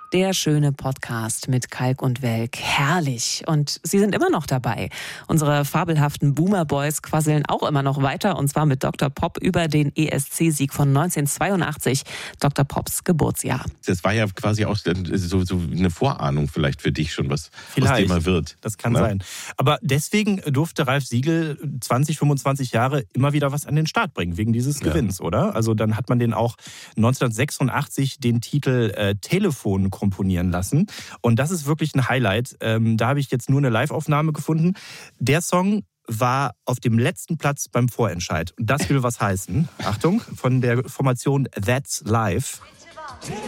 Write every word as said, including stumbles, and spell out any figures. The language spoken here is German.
Der schöne Podcast mit Kalk und Welk. Herrlich. Und sie sind immer noch dabei. Unsere fabelhaften Boomer Boys quasseln auch immer noch weiter. Und zwar mit Doktor Pop über den E S C-Sieg von neunzehnhundertzweiundachtzig. Doktor Pops Geburtsjahr. Das war ja quasi auch so, so eine Vorahnung vielleicht für dich schon, was vielleicht. aus dem mal wird. Das kann Na? sein. Aber deswegen durfte Ralf Siegel zwanzig, fünfundzwanzig Jahre immer wieder was an den Start bringen, wegen dieses Gewinns, ja. oder? Also dann hat man den auch neunzehnhundertsechsundachtzig den Titel äh, Telefon komponieren lassen. Und das ist wirklich ein Highlight. Ähm, da habe ich jetzt nur eine Live-Aufnahme gefunden. Der Song war auf dem letzten Platz beim Vorentscheid. Und das will was heißen. Achtung, von der Formation That's Live.